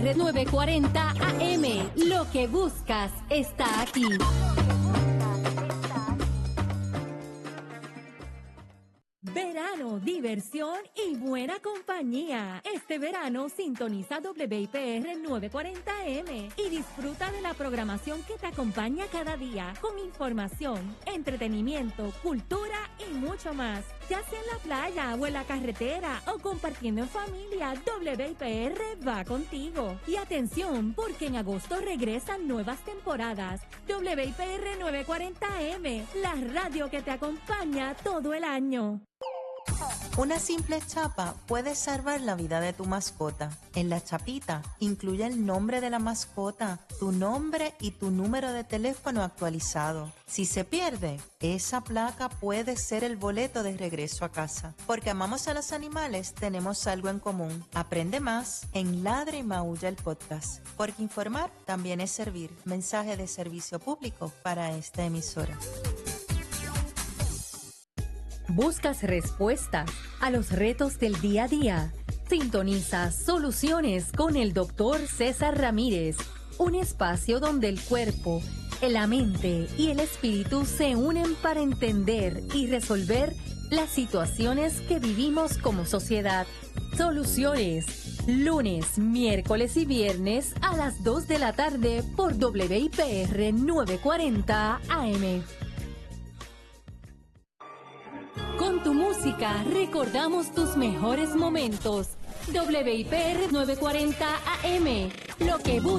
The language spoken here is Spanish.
940 AM. Lo que buscas está aquí. Verano, diversión y buena compañía. Este verano sintoniza WIPR 940M y disfruta de la programación que te acompaña cada día con información, entretenimiento, cultura y mucho más. Ya sea en la playa o en la carretera o compartiendo en familia, WIPR va contigo. Y atención, porque en agosto regresan nuevas temporadas. WIPR 940M, la radio que te acompaña todo el año. Una simple chapa puede salvar la vida de tu mascota. En la chapita incluye el nombre de la mascota, tu nombre y tu número de teléfono actualizado. Si se pierde, esa placa puede ser el boleto de regreso a casa. Porque amamos a los animales, tenemos algo en común. Aprende más en Ladra y Maulla el podcast. Porque informar también es servir. Mensaje de servicio público para esta emisora. ¿Buscas respuestas a los retos del día a día? Sintoniza Soluciones con el Dr. César Ramírez, un espacio donde el cuerpo, la mente y el espíritu se unen para entender y resolver las situaciones que vivimos como sociedad. Soluciones, lunes, miércoles y viernes a las 2 de la tarde por WIPR 940 AM. Con tu música recordamos tus mejores momentos. WIPR 940 AM. Lo que buscas.